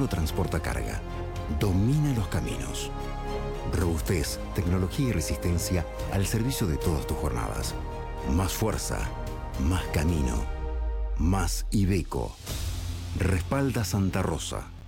solo transporta carga, domina los caminos. Robustez, tecnología y resistencia al servicio de todas tus jornadas. Más fuerza, más camino, más Iveco. Respalda Santa Rosa.